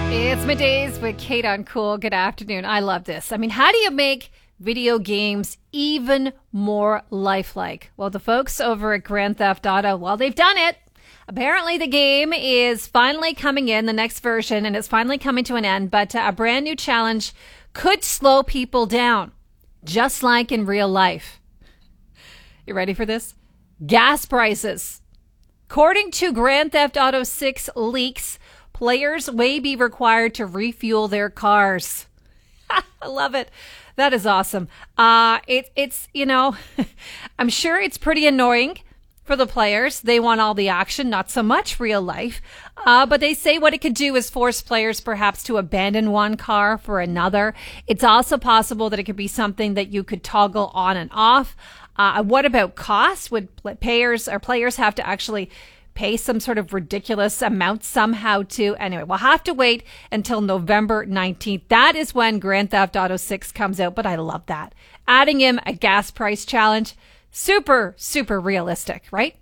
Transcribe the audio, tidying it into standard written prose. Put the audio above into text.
It's middays with Kate on Cool. Good afternoon. I love this. I mean, how do you make video games even more lifelike? Well, the folks over at Grand Theft Auto, well, they've done it. Apparently, the game is finally coming in, the next version, and it's finally coming to an end. But a brand new challenge could slow people down, just like in real life. You ready for this? Gas prices. According to Grand Theft Auto 6 leaks, players may be required to refuel their cars. I love it. That is awesome. It's I'm sure it's pretty annoying for the players. They want all the action, not so much real life. But they say what it could do is force players perhaps to abandon one car for another. It's also possible that it could be something that you could toggle on and off. What about cost? Would players have to actually pay some sort of ridiculous amount somehow too? Anyway, we'll have to wait until November 19th. That is when Grand Theft Auto 6 comes out, but I love that. Adding in a gas price challenge, super, super realistic, right?